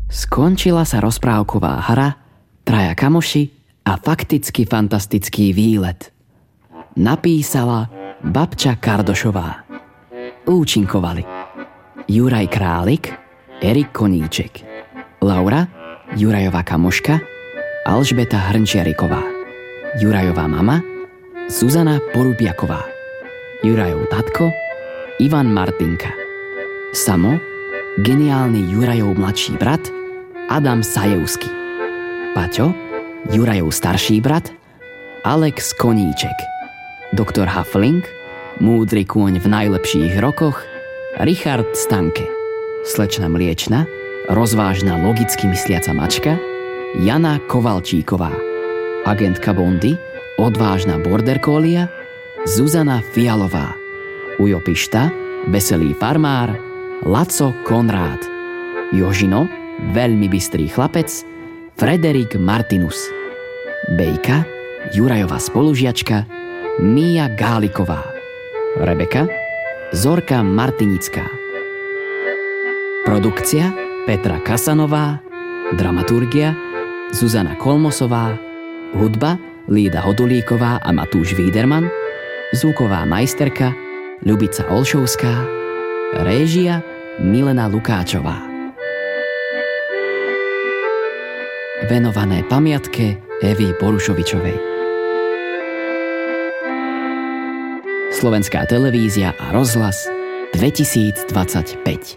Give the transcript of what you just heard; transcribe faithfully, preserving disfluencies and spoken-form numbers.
Skončila sa rozprávková hra, traja kamoši a fakticky fantastický výlet. Napísala babča Kardošová. Účinkovali Juraj Králik, Erik Koníček, Laura, Jurajová kamoška, Alžbeta Hrnčiariková, Jurajová mama, Zuzana Porubiaková, Jurajov tatko, Ivan Martinka, Samo, geniálny Jurajov mladší brat, Adam Sajevský, Paťo, Jurajov starší brat, Alex Koníček, doktor Hafling, múdry kôň v najlepších rokoch, Richard Stanke, slečna Mliečna, rozvážna logicky mysliaca mačka, Jana Kovalčíková, agentka Bondy, odvážna border collie, Zuzana Fialová, Ujo Pišta, veselý farmár, Laco Konrád, Jožino, veľmi bystrý chlapec, Frederik Martinus, Bejka, Jurajová spolužiačka, Mia Gáliková, Rebeka, Zorka Martinická. Produkcia Petra Kasanová, dramaturgia Zuzana Kolmosová, hudba Lída Hodulíková a Matúš Víderman, zvuková majsterka Ľubica Olšovská, réžia Milena Lukáčová. Venované pamiatke Evy Porušovičovej. Slovenská televízia a rozhlas dvetisícdvadsaťpäť.